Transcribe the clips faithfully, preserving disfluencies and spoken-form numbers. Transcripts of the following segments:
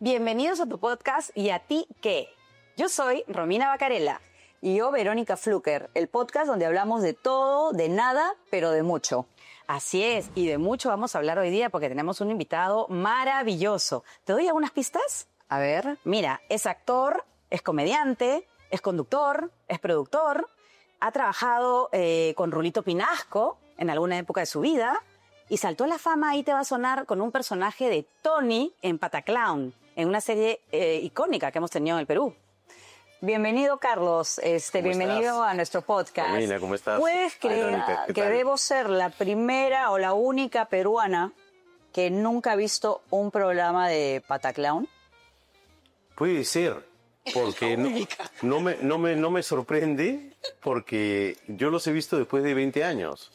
Bienvenidos a tu podcast ¿Y a ti qué? Yo soy Romina Bacarella y yo Verónica Fluker, el podcast donde hablamos de todo, de nada, pero de mucho. Así es, y de mucho vamos a hablar hoy día porque tenemos un invitado maravilloso. ¿Te doy algunas pistas? A ver, mira, es actor, es comediante, es conductor, es productor, ha trabajado eh, con Rulito Pinasco en alguna época de su vida y saltó a la fama, ahí te va a sonar, con un personaje de Tony en Pataclown, en una serie eh, icónica que hemos tenido en el Perú. Bienvenido, Carlos. Este, bienvenido estás? a nuestro podcast. Romina, ¿cómo estás? ¿Puedes creer Ay, que debo ser la primera o la única peruana que nunca ha visto un programa de Pataclown? Puede ser, porque no, no, me, no, me, no me sorprende, porque yo los he visto después de veinte años.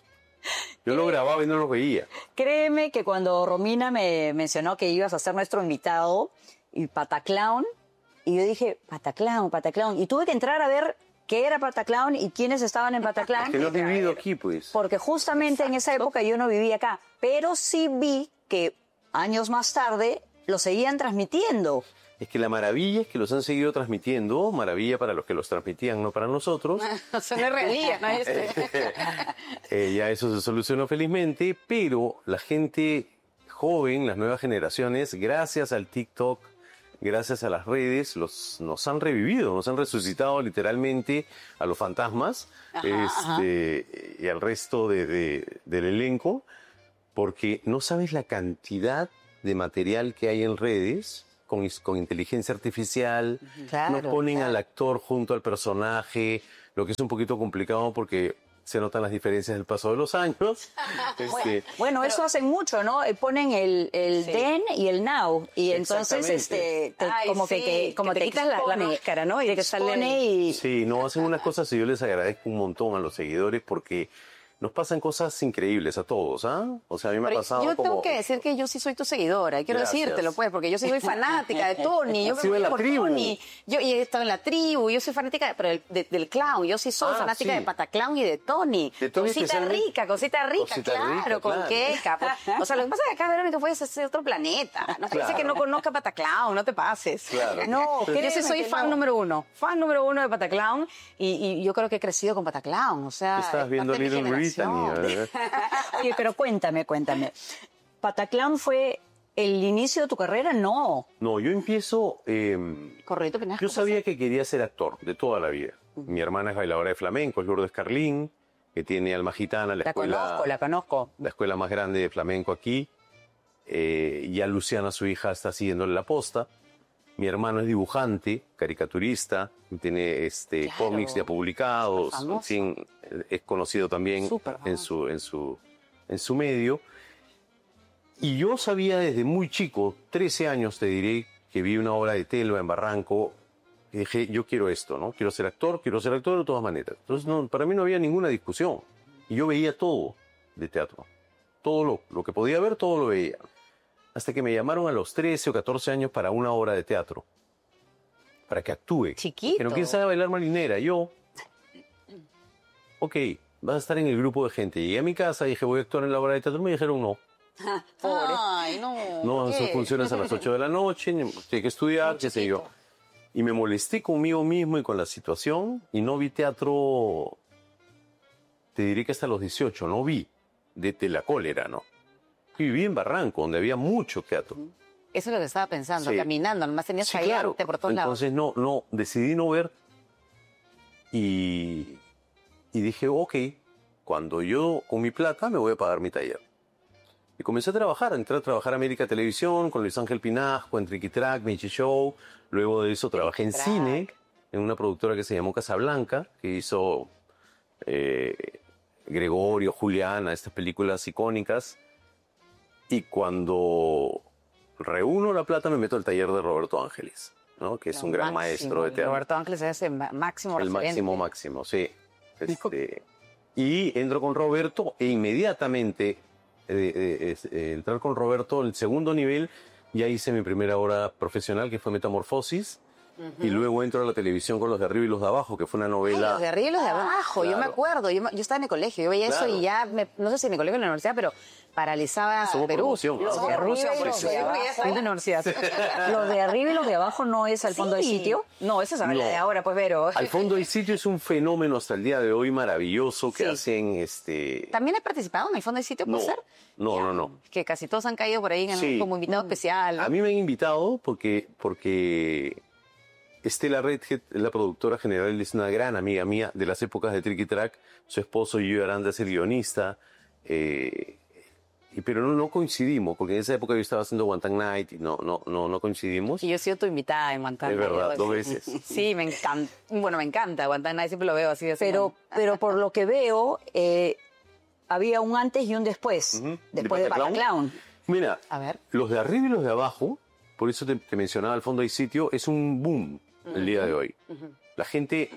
Yo lo grababa y no los veía. Créeme que cuando Romina me mencionó que ibas a ser nuestro invitado, y Pataclown, y yo dije, Pataclown, Pataclown. Y tuve que entrar a ver qué era Pataclown y quiénes estaban en Pataclown. Es que no he vivido aquí, pues. Porque justamente en esa época yo no vivía acá. Pero sí vi que años más tarde lo seguían transmitiendo. Es que la maravilla es que los han seguido transmitiendo. Maravilla para los que los transmitían, no para nosotros. Eso no es realidad, ¿no? Este. eh, ya eso se solucionó felizmente. Pero la gente joven, las nuevas generaciones, gracias al TikTok, gracias a las redes, los, nos han revivido, nos han resucitado literalmente a los fantasmas, ajá, este, ajá. y al resto de, de, del elenco, porque no sabes la cantidad de material que hay en redes con, con inteligencia artificial, claro, nos ponen claro. al actor junto al personaje, lo que es un poquito complicado porque se notan las diferencias del paso de los años. este, bueno, eso pero, hacen mucho, ¿no? Ponen el, el sí. then y el now. Y entonces, este, te, Ay, como sí, que, que, como que te, te quitas la, la máscara, ¿no? Y de que sale y... Sí, no, hacen unas cosas y yo les agradezco un montón a los seguidores porque nos pasan cosas increíbles a todos, ¿ah? ¿eh? O sea, a mí me pero ha pasado yo como... tengo que decir que yo sí soy tu seguidora. Quiero Gracias. decírtelo, pues, porque yo sí soy fanática de Tony. Yo me voy por tribu. Tony. Yo y he estado en la tribu. Yo soy fanática de, pero del, de, del clown. Yo sí soy ah, fanática sí. de Pataclown y de Tony. De Tony cosita rica, cosita rica, cosita claro, rica, con claro. queca. O sea, lo que pasa es que acá, Verónica, puedes hacer otro planeta. No te claro. dice que no conozca Pataclown, no te pases. Claro. No, yo sí soy fan no. número uno. Fan número uno de Pataclown. Y, y yo creo que he crecido con Pataclown. O sea, estás viendo Little Britannia, ¿verdad? Oye, pero cuéntame, cuéntame. ¿Pataclown fue el inicio de tu carrera? No. No, yo empiezo... Eh, Correcto, que yo sabía que quería ser actor de toda la vida. Uh-huh. Mi hermana es bailadora de flamenco, es Lourdes Carlín, que tiene Alma Gitana, la, la escuela... conozco, la conozco. La escuela más grande de flamenco aquí. Eh, ya Luciana, su hija, está siguiéndole la posta. Mi hermano es dibujante, caricaturista, tiene este, claro. cómics ya publicados, en fin, es conocido también en su, en, su, en su medio. Y yo sabía desde muy chico, trece años te diré, que vi una obra de Telva en Barranco, y dije, yo quiero esto, ¿no? Quiero ser actor, quiero ser actor de todas maneras. Entonces, no, para mí no había ninguna discusión. Y yo veía todo de teatro. Todo lo, lo que podía ver, todo lo veía. Hasta que me llamaron a los trece o catorce años para una obra de teatro. Para que actúe. Chiquito. Que no quién sabe bailar marinera. Yo, ok, vas a estar en el grupo de gente. Llegué a mi casa y dije, voy a actuar en la obra de teatro. Me dijeron no. Pobre. Ay, no. No, son funciones a las ocho de la noche, tiene que estudiar, qué sé yo. Y me molesté conmigo mismo y con la situación y no vi teatro, te diré que hasta los dieciocho, no vi, de la cólera, ¿no? Y viví en Barranco, donde había mucho teatro. Eso es lo que estaba pensando, sí. caminando, nomás tenías sí, que claro. por todos Entonces, lados. no, no, decidí no ver y, y dije, ok, cuando yo con mi plata me voy a pagar mi taller. Y comencé a trabajar, entré a trabajar a América Televisión con Luis Ángel Pinasco, en Tricky Track, Michi Show. Luego de eso trabajé en cine, en una productora que se llamó Casablanca, que hizo eh, Gregorio, Juliana, estas películas icónicas. Y cuando reúno la plata me meto al taller de Roberto Ángeles, ¿no? Que es Lo un gran máximo, maestro de teatro. Roberto Ángeles es el máximo El referente. máximo, máximo, sí. Este, y entro con Roberto e inmediatamente eh, eh, eh, entrar con Roberto, el segundo nivel, ya hice mi primera obra profesional que fue Metamorfosis Uh-huh. Y luego entro a la televisión con Los de Arriba y Los de Abajo, que fue una novela... Ay, Los de Arriba y Los de Abajo, claro. yo me acuerdo, yo, yo estaba en el colegio, yo veía Claro. eso y ya, me, no sé si en el colegio o en la universidad, pero paralizaba Somos Perú. promoción, ¿no? Los de Rusia, Arriba y los Los de de Abajo. Abajo. En la universidad. Los de arriba y los de abajo no es al fondo Sí. del sitio. No, esa es la No. de ahora, pues, Vero. Al fondo del sitio es un fenómeno hasta el día de hoy maravilloso que Sí. hacen... este ¿También has participado en el fondo del sitio, puede No, ser? no, no, no. Que casi todos han caído por ahí en el- Sí. como invitado especial. ¿no? A mí me han invitado porque, porque Estela Redhead es la productora general, es una gran amiga mía de las épocas de Tricky Track. Su esposo Gio Aranda es el guionista. Eh, y- pero no, no coincidimos, porque en esa época yo estaba haciendo Guantán Night y no, no, no, no coincidimos. Y yo he sido tu invitada en Guantánamo. Es verdad, Sí. dos veces. Sí, me encanta. Bueno, me encanta Guantánamo, siempre lo veo así. así Pero, como- pero por lo que veo, eh, había un antes y un después. Ujú. Después de ¿De Pataclown? Pataclown. Mira, A ver. los de arriba y los de abajo, por eso te, te mencionaba al fondo del sitio, es un boom el día de hoy. La gente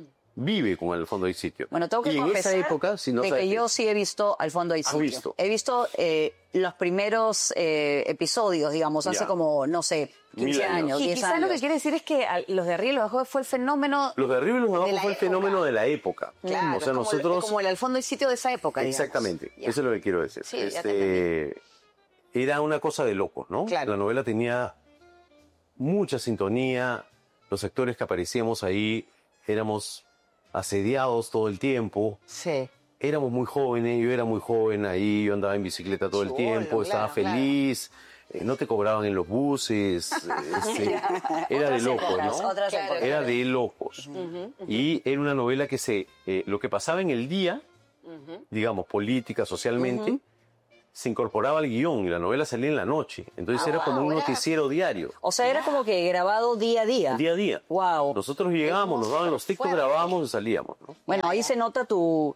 vive con el fondo del sitio. Bueno, tengo que y en confesar esa época, si no de sabes que yo sí he visto al fondo del ¿Has sitio. visto? He visto eh, los primeros eh, episodios, digamos, hace Ya. como, no sé, Mil quince años. años, Y diez quizás años. lo que quiere decir es que a- los de arriba y los de abajo fue el fenómeno. Los de arriba y los de abajo de la fue el época. fenómeno de la época. Claro, o sea, como, nosotros... como el al fondo del sitio de esa época. digamos. Exactamente, Ya. eso es lo que quiero decir. Sí, ya te este, era una cosa de locos, ¿no? Claro. La novela tenía mucha sintonía, los actores que aparecíamos ahí éramos asediados todo el tiempo, Sí. éramos muy jóvenes, yo era muy joven ahí, yo andaba en bicicleta todo el Chibolo, tiempo, estaba claro, claro. feliz, eh, no te cobraban en los buses, este, era de Otras locos, épocas, ¿no? otras Claro. épocas. Era de locos. Y era una novela que se, eh, lo que pasaba en el día, digamos, política, socialmente, se incorporaba al guión y la novela salía en la noche. Entonces era como un noticiero diario, O sea, era como que grabado día a día. día a día. Wow. Nosotros llegábamos, nos daban los TikTok, grabábamos y salíamos, ¿no? Bueno, ahí se nota tu,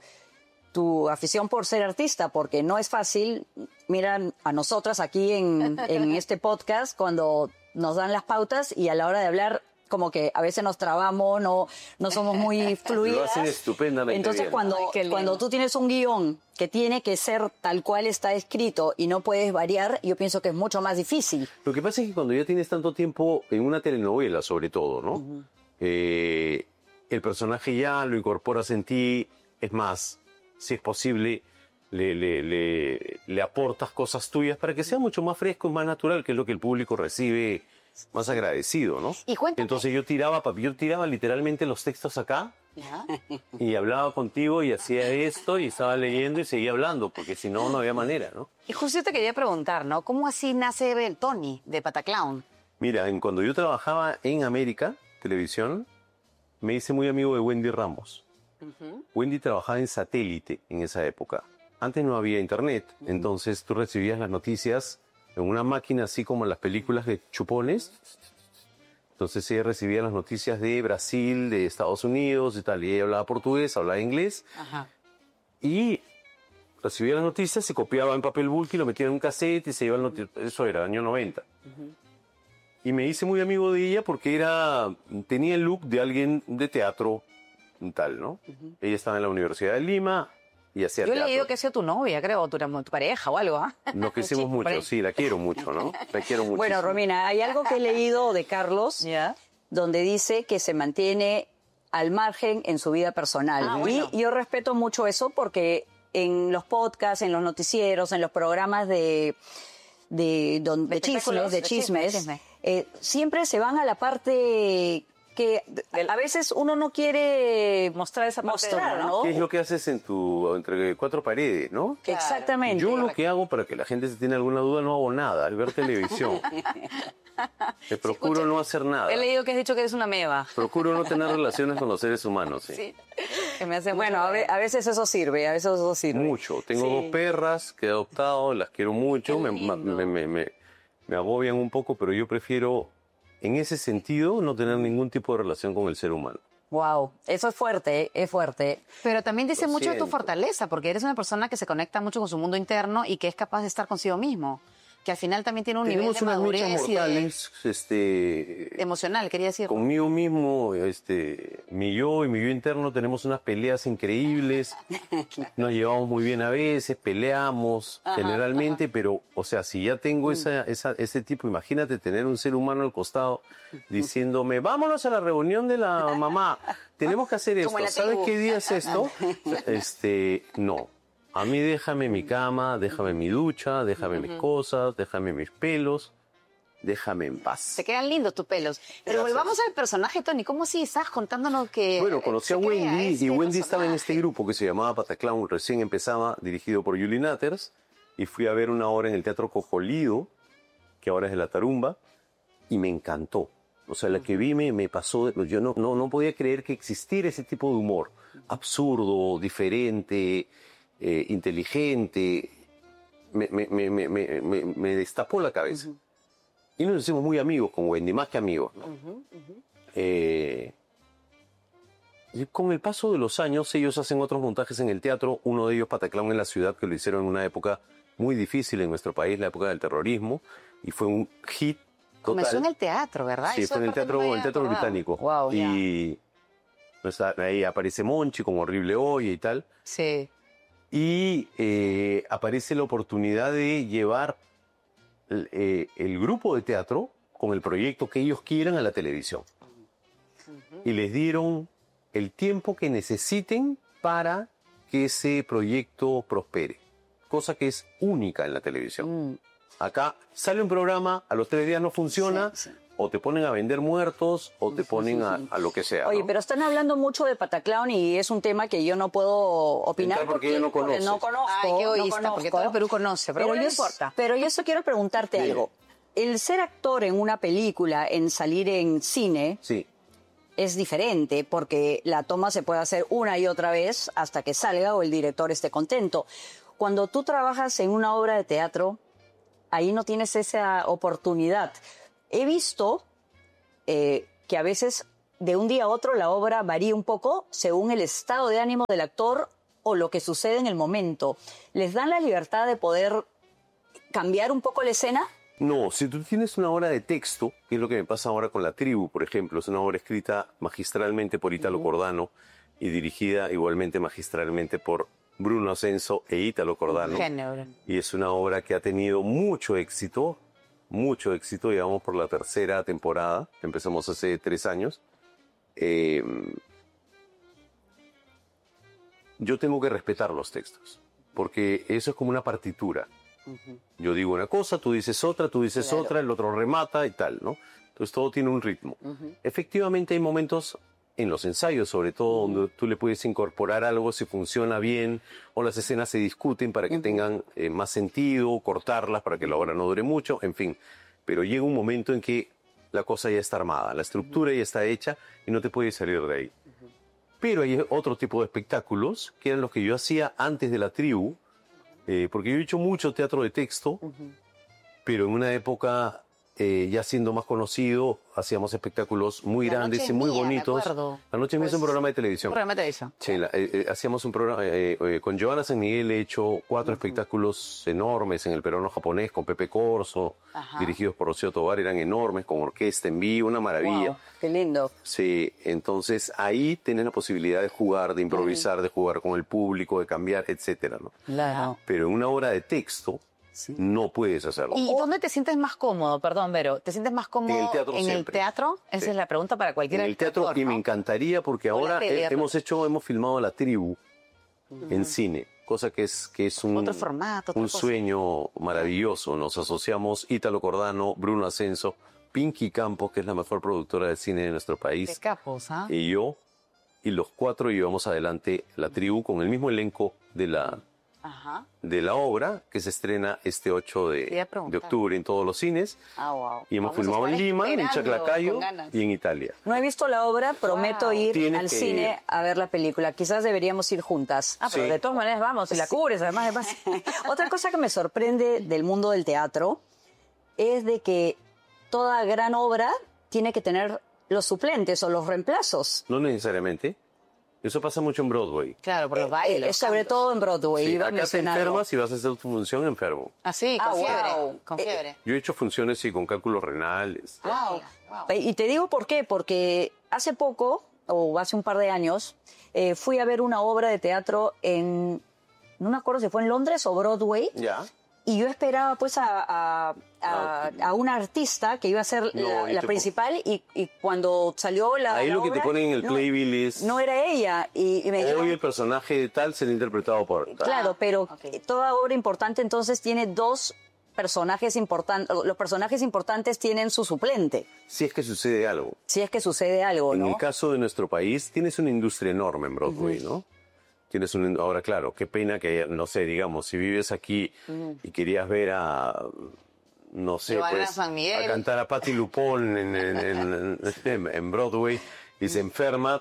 tu afición por ser artista, porque no es fácil. Miran a nosotras aquí en, en este podcast cuando nos dan las pautas y a la hora de hablar, como que a veces nos trabamos, no, no somos muy fluidas. Lo hacen estupendamente Entonces, bien. cuando, Ay, qué lindo. cuando tú tienes un guión que tiene que ser tal cual está escrito y no puedes variar, yo pienso que es mucho más difícil. Lo que pasa es que cuando ya tienes tanto tiempo en una telenovela, sobre todo, ¿no? Eh, el personaje ya lo incorporas en ti, es más, si es posible, le, le, le, le aportas cosas tuyas para que sea mucho más fresco y más natural, que es lo que el público recibe más agradecido, ¿no? Y cuéntame. Entonces yo tiraba, papi, yo tiraba literalmente los textos acá y hablaba contigo y hacía esto y estaba leyendo y seguía hablando, porque si no, no había manera, ¿no? Y justo te quería preguntar, ¿no? ¿Cómo así nace el Tony de Pataclown? Mira, en- cuando yo trabajaba en América, televisión, me hice muy amigo de Wendy Ramos. Wendy trabajaba en satélite en esa época. Antes no había internet, entonces tú recibías las noticias en una máquina así como en las películas de chupones. Entonces ella recibía las noticias de Brasil, de Estados Unidos y tal. Y ella hablaba portugués, hablaba inglés. Ajá. Y recibía las noticias, se copiaba en papel bulky, lo metía en un cassette y se iba al noti- Eso era, año noventa. Y me hice muy amigo de ella porque era, tenía el look de alguien de teatro, tal, ¿no? Ella estaba en la Universidad de Lima y hacía Yo he teatro. leído que ha sido tu novia, creo, o tu, tu pareja o algo, ¿ah? Nos quisimos Sí, por mucho, ahí. sí, la quiero mucho, ¿no? La quiero mucho. Bueno, Romina, hay algo que he leído de Carlos Ya. donde dice que se mantiene al margen en su vida personal. Ah, bueno. Y yo respeto mucho eso porque en los podcasts, en los noticieros, en los programas de, de, don- de espectáculos, chismes, de de chisme, chismes, chisme. eh, siempre se van a la parte que a veces uno no quiere Mostrar esa parte de mostrar, uno, ¿no? ¿Qué es lo que haces en tu, entre cuatro paredes, no? Claro. Exactamente. Yo lo que hago, para que la gente se tiene alguna duda, no hago nada, al ver televisión. Me procuro no hacer nada. He leído que has dicho que eres una meba. Procuro no tener relaciones con los seres humanos, sí. Sí. Que me hace Bueno, a, mucho- ve- a veces eso sirve, a veces eso sirve. Mucho. Tengo Sí. dos perras que he adoptado, las quiero mucho, Qué me, lindo. me, me, me- me agobian un poco, pero yo prefiero, en ese sentido, no tener ningún tipo de relación con el ser humano. Wow, eso es fuerte, ¿eh? Es fuerte. Pero también dice Lo mucho de tu siento. fortaleza, porque eres una persona que se conecta mucho con su mundo interno y que es capaz de estar consigo mismo. que al final también tiene un Tenemos nivel de unas luchas madurez y de- mortales, este, emocional, quería decir. conmigo mismo, este, mi yo y mi yo interno tenemos unas peleas increíbles, nos llevamos muy bien a veces, peleamos Ajá, generalmente, ajá. pero, o sea, si ya tengo esa, esa, ese tipo, imagínate tener un ser humano al costado diciéndome, vámonos a la reunión de la mamá, tenemos que hacer Como en esto, la ¿sabes tribu. qué día es esto? Este, no. A mí déjame mi cama, déjame mi ducha, déjame mis cosas, déjame mis pelos, déjame en paz. Te quedan lindos tus pelos. Pero Gracias. volvamos al personaje, Tony. ¿Cómo así estabas contándonos que Bueno, conocí se a crea Wendy ese y Wendy estaba en personaje? este grupo que se llamaba Pataclown, recién empezaba, dirigido por Julie Natters, y fui a ver una obra en el Teatro Cojolido, que ahora es de la Tarumba, y me encantó. O sea, la que vi me, me pasó, de- yo no, no, no podía creer que existiera ese tipo de humor, absurdo, diferente, eh, inteligente, me, me, me, me, me, me- me destapó la cabeza. Y nos hicimos muy amigos con Wendy, más que amigos, ¿no? Eh, y con el paso de los años, ellos hacen otros montajes en el teatro, uno de ellos Pataclown en la ciudad, que lo hicieron en una época muy difícil en nuestro país, la época del terrorismo, y fue un hit total. Comenzó en el teatro, ¿verdad? Sí, Eso fue en el aparte teatro, no me el había teatro acordado. británico. Wow, ya. y pues, ahí aparece Monchi con Horrible Hoy y tal. Sí. Y eh, aparece la oportunidad de llevar el, eh, el grupo de teatro con el proyecto que ellos quieran a la televisión. Y les dieron el tiempo que necesiten para que ese proyecto prospere. Cosa que es única en la televisión. Mm. Acá sale un programa, a los tres días no funciona, Sí, sí. o te ponen a vender muertos, o te ponen a, a lo que sea. Oye, ¿no? pero están hablando mucho de Pataclown y es un tema que yo no puedo opinar Entrar porque yo no porque no conoces. conozco. Ay, qué no egoísta, conozco. porque todo el Perú conoce, pero, bueno, yo, no importa. Pero yo eso quiero preguntarte Dime. algo. El ser actor en una película, en salir en cine, Sí. es diferente porque la toma se puede hacer una y otra vez hasta que salga o el director esté contento. Cuando tú trabajas en una obra de teatro, ahí no tienes esa oportunidad. He visto eh, que a veces de un día a otro la obra varía un poco según el estado de ánimo del actor o lo que sucede en el momento. ¿Les dan la libertad de poder cambiar un poco la escena? No, si tú tienes una obra de texto, que es lo que me pasa ahora con La Tribu, por ejemplo, es una obra escrita magistralmente por Italo Cordano y dirigida igualmente magistralmente por Bruno Ascenso e Italo Cordano. Genio. Y es una obra que ha tenido mucho éxito, mucho éxito, llevamos por la tercera temporada, empezamos hace tres años. Eh, yo tengo que respetar los textos, porque eso es como una partitura. Yo digo una cosa, tú dices otra, tú dices Claro. otra, el otro remata y tal, ¿no? Entonces todo tiene un ritmo. Efectivamente hay momentos en los ensayos, sobre todo, donde tú le puedes incorporar algo si funciona bien, o las escenas se discuten para que tengan eh, más sentido, cortarlas para que la obra no dure mucho, en fin. Pero llega un momento en que la cosa ya está armada, la estructura ya está hecha y no te puedes salir de ahí. Pero hay otro tipo de espectáculos, que eran los que yo hacía antes de La Tribu, eh, porque yo he hecho mucho teatro de texto, pero en una época, eh, ya siendo más conocido, hacíamos espectáculos muy La grandes Noche y muy Mía, me bonitos. acuerdo. La Noche Mía es un Pues, programa de televisión. Un programa de televisión. Sí, la- eh, eh, hacíamos un programa, eh, eh, con Giovanna San Miguel he hecho cuatro espectáculos enormes en el peruano japonés, con Pepe Corso, Ajá. dirigidos por Rocío Tovar, eran enormes, con orquesta en vivo, una maravilla. Wow, qué lindo. Sí, entonces ahí tienes la posibilidad de jugar, de improvisar, de jugar con el público, de cambiar, etcétera, ¿no? Claro. Pero en una obra de texto no puedes hacerlo. ¿Y dónde te sientes más cómodo? Perdón, Vero. ¿Te sientes más cómodo En el teatro en el siempre. teatro? Esa Sí. es la pregunta para cualquier En el teatro, actor, y me ¿no? encantaría porque O la ahora tele, he- hemos hecho, hemos filmado La Tribu en cine, cosa que es, que es un, Otro formato, otra un cosa. sueño maravilloso. Nos asociamos Ítalo Cordano, Bruno Ascenso, Pinky Campos, que es la mejor productora de cine de nuestro De país, capos, ¿ah? y yo, y los cuatro llevamos adelante La Tribu con el mismo elenco de la, Ajá. de la obra, que se estrena este ocho Te iba a de, preguntar. de octubre en todos los cines. Ah, wow. Y hemos Vamos a filmado en estar Lima, en esperando Chaclacayo con ganas. y en Italia. No he visto la obra, prometo Wow. ir Tienes al que cine ir. a ver la película. Quizás deberíamos ir juntas. Ah, pero Sí. de todas maneras vamos, y la cubres, además, además. Otra cosa que me sorprende del mundo del teatro es de que toda gran obra tiene que tener los suplentes o los reemplazos. No necesariamente. Eso pasa mucho en Broadway. Claro, por los bailes. Eh, los sobre cantos. todo en Broadway. Sí, iba a acá te mencionarlo. enfermas y vas a hacer tu función enfermo. Ah, sí, con Ah, fiebre. wow. Con Eh, fiebre. Yo he hecho funciones sí, con cálculos renales. Wow. wow. Y te digo por qué, porque hace poco, o hace un par de años, eh, fui a ver una obra de teatro en, no me acuerdo si fue en Londres o Broadway, Ya. y yo esperaba pues a, a, a, a una artista que iba a ser No, la, y la te- principal, y, y cuando salió la Ahí la lo que te obra, ponen en el no, playbill es... no era ella, y, y me dijeron, Hoy el personaje de tal será interpretado por tal. claro, pero ok. toda obra importante entonces tiene dos personajes importantes, los personajes importantes tienen su suplente, Si es que sucede algo. si es que sucede algo, En ¿no? el caso de nuestro país, tienes una industria enorme en Broadway, ¿no? Tienes un, ahora, claro, qué pena que, no sé, digamos, si vives aquí y querías ver a, no sé, Joana pues, San Miguel. a cantar a Patti LuPone en, en, en- en- en Broadway y se enferma,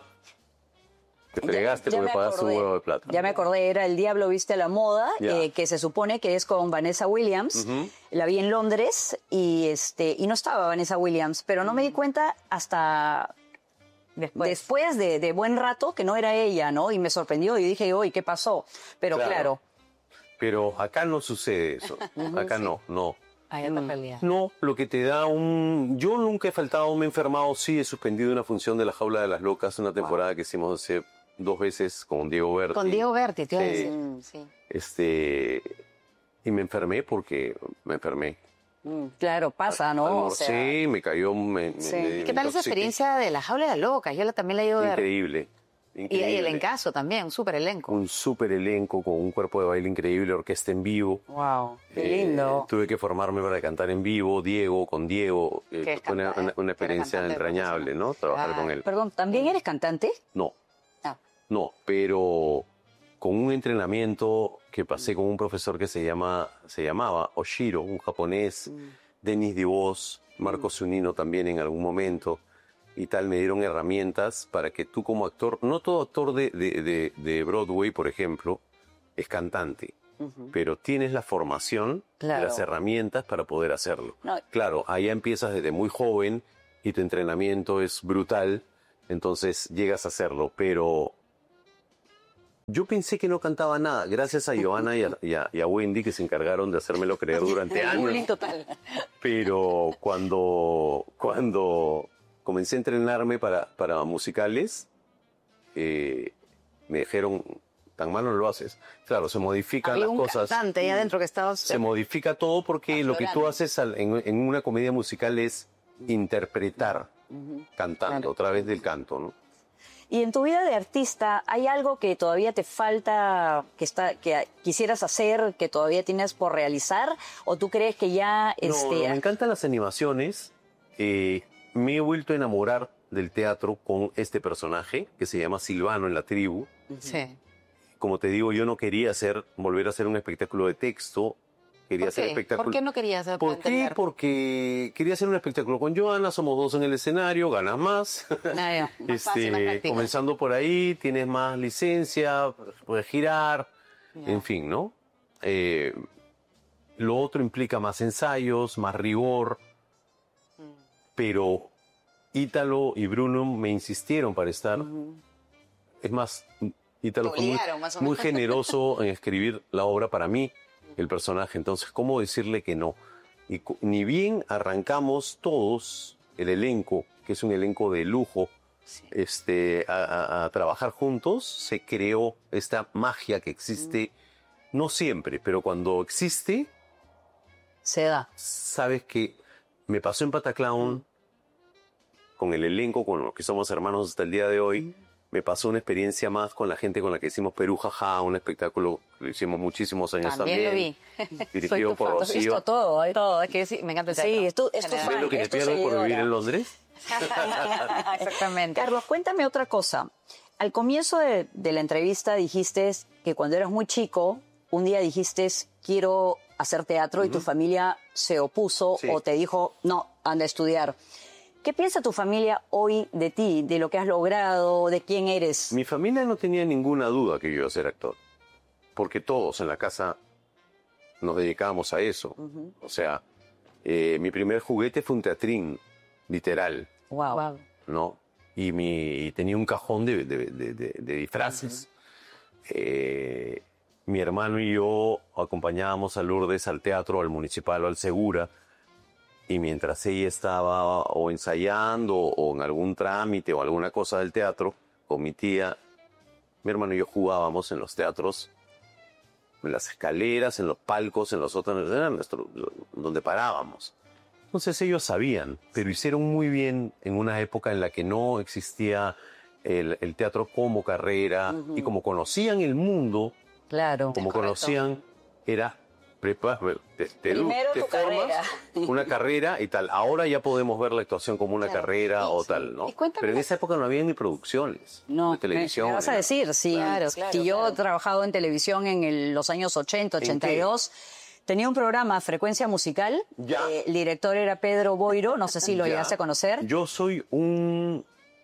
te fregaste Ya- ya porque me pagaste un acordé. huevo de plata. Ya me acordé, era El Diablo Viste a la Moda, Ya. eh, que se supone que es con Vanessa Williams. La vi en Londres y, este, y no estaba Vanessa Williams, pero no me di cuenta hasta Después. después de, de buen rato que no era ella, ¿no? Y me sorprendió y dije, uy, ¿qué pasó? Pero Claro. claro, Pero acá no sucede eso. Acá no, no. Hay otra realidad. No, lo que te da un... Yo nunca he faltado, me he enfermado, sí, he suspendido una función de La Jaula de las Locas, una temporada que hicimos hace dos veces con Diego Berti. Con Diego Berti, te iba a Sí. decir. Sí. Este... Y me enfermé porque me enfermé. mm, claro, pasa, ¿no? O Almorcé, sea, me cayó... Me, me- Sí. me ¿Qué tal esa intoxiqué. experiencia de la jaula de las locas? Yo la, también la he ido a ver. Increíble. Y, y increíble. el encaso también, un súper elenco. Un súper elenco con un cuerpo de baile increíble, orquesta en vivo. wow, qué Eh, lindo. tuve que formarme para cantar en vivo, Diego, con Diego. eh, Que es fue una, canta- una- una que era experiencia cantante entrañable, profesional. ¿no? Trabajar Claro. con él. Perdón, ¿también eres cantante? No, Ah. no, pero con un entrenamiento que pasé con un profesor que se llama, se llamaba Oshiro, un japonés, Denis DeVos, Marco Zunino también en algún momento, y tal, me dieron herramientas para que tú como actor, no todo actor de, de, de, de Broadway, por ejemplo, es cantante, pero tienes la formación, Claro. las herramientas para poder hacerlo. No. Claro, allá empiezas desde muy joven y tu entrenamiento es brutal, entonces llegas a hacerlo, pero yo pensé que no cantaba nada, gracias a Joana y a, y a- y a Wendy que se encargaron de hacérmelo creer durante Bullying años. total. Pero cuando, cuando comencé a entrenarme para, para musicales, eh, me dijeron, tan mal no lo haces. Claro, se modifican Había las un cosas. cantante ahí adentro que estaba... Se modifica todo porque lo que tú haces al- en, en una comedia musical es interpretar cantando, a través del canto, ¿no? Y en tu vida de artista, ¿hay algo que todavía te falta, que está, que quisieras hacer, que todavía tienes por realizar? ¿O tú crees que ya No, este, me encantan las animaciones. Eh, me he vuelto a enamorar del teatro con este personaje que se llama Silvano en la tribu. Sí. Como te digo, yo no quería hacer, volver a hacer un espectáculo de texto. Quería ¿Por hacer qué? espectáculo. ¿Por qué no querías hacer ¿Por qué? Porque quería hacer un espectáculo con Joana, somos dos en el escenario, ganas más. Ah, ya. Más fácil, más Este, práctico. comenzando por ahí, tienes más licencia, puedes girar, en fin, ¿no? Eh, lo otro implica más ensayos, más rigor, pero Ítalo y Bruno me insistieron para estar. Es más, Ítalo Te fue muy, obligaron, más o muy menos. generoso en escribir la obra para mí, el personaje. Entonces, ¿cómo decirle que no? Y cu- ni bien arrancamos todos, el elenco, que es un elenco de lujo, este, a, a- a trabajar juntos, se creó esta magia que existe, no siempre, pero cuando existe, se da? sabes que me pasó en Pataclown, con el elenco, con los que somos hermanos hasta el día de hoy, me pasó una experiencia más con la gente con la que hicimos Perú Jajá, un espectáculo que lo hicimos muchísimos años También también. lo vi. Dirigido por Has visto Rocío. todo, ¿eh? Todo, es que sí, me encanta el teatro. Sí, es tu, es tu General. ¿Ves fan, lo que es te tu pierdes por vivir seguidora. en Londres? Exactamente. Carlos, cuéntame otra cosa. Al comienzo de, de la entrevista dijiste que cuando eras muy chico, un día dijiste, quiero hacer teatro y tu familia se opuso Sí. o te dijo, no, anda a estudiar. ¿Qué piensa tu familia hoy de ti, de lo que has logrado, de quién eres? Mi familia no tenía ninguna duda que yo iba a ser actor, porque todos en la casa nos dedicábamos a eso. O sea, eh, mi primer juguete fue un teatrín, literal, Wow. Wow. ¿no? y, mi, y tenía un cajón de, de, de, de, de disfraces. Uh-huh. eh, mi hermano y yo acompañábamos a Lourdes al teatro, al Municipal o al Segura, y mientras ella estaba o ensayando o en algún trámite o alguna cosa del teatro, con mi tía, mi hermano y yo jugábamos en los teatros, en las escaleras, en los palcos, en los sótanos, era nuestro, donde parábamos. Entonces ellos sabían, pero hicieron muy bien en una época en la que no existía el, el teatro como carrera, uh-huh. y como conocían el mundo, claro, como conocían, era prepa, te, te, primero te tu formas, carrera. Una carrera y tal. Ahora ya podemos ver la actuación como una claro, carrera sí, o sí. tal, ¿no? Pero en esa época no había ni producciones no, de televisión. Me, me vas a decir, sí. Claro, claro, si yo claro. he trabajado en televisión en el, los años ochenta, ochenta y dos... Tenía un programa, Frecuencia Musical. Eh, el director era Pedro Boiro, no sé si lo ya. llegaste a conocer. Yo soy un,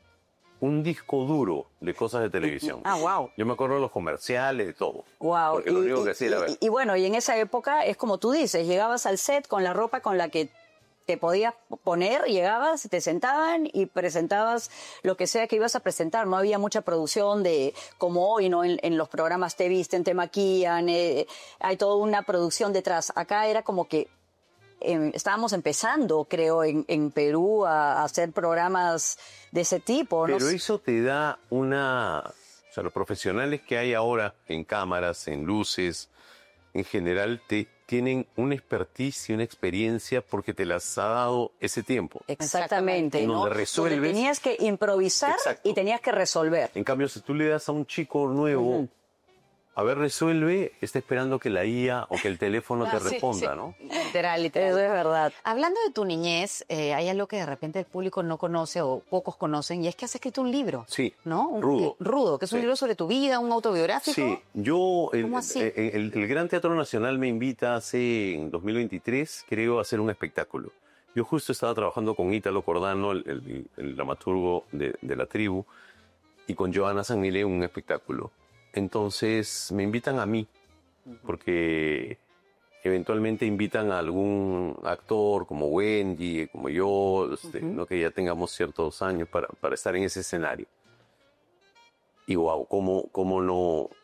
un disco duro de cosas de televisión. Ah, wow. Yo me acuerdo de los comerciales, de todo. Wow. Porque y, lo único y, que hacía era ver. Y, y bueno, y en esa época es como tú dices, llegabas al set con la ropa con la que te podías poner, llegabas, te sentaban y presentabas lo que sea que ibas a presentar. No había mucha producción de como hoy, ¿no? En, en los programas te visten, te maquillan, eh, hay toda una producción detrás. Acá era como que eh, estábamos empezando, creo, en, en Perú a, a hacer programas de ese tipo. Pero ¿no? eso te da una... O sea, los profesionales que hay ahora en cámaras, en luces, en general te tienen una expertise y una experiencia porque te las ha dado ese tiempo. Exactamente. ¿no? Donde resuelves. Donde tenías que improvisar. Exacto. Y tenías que resolver. En cambio, si tú le das a un chico nuevo, uh-huh. a ver, resuelve, está esperando que la I A o que el teléfono ah, te sí, responda, sí. ¿no? Literal, literal. Eso es verdad. Hablando de tu niñez, eh, hay algo que de repente el público no conoce o pocos conocen, y es que has escrito un libro. Sí, ¿no? Un, Rudo. Rudo, que es un sí. libro sobre tu vida, un autobiográfico. Sí, yo, el, ¿Cómo así? El, el, el Gran Teatro Nacional me invita hace, en dos mil veintitrés, creo, a hacer un espectáculo. Yo justo estaba trabajando con Ítalo Cordano, el, el, el dramaturgo de, de La Tribu, y con Joana San Milé un espectáculo. Entonces me invitan a mí, porque eventualmente invitan a algún actor como Wendy, como yo, este, uh-huh. ¿no? que ya tengamos ciertos años para, para estar en ese escenario. Y wow, cómo, cómo no,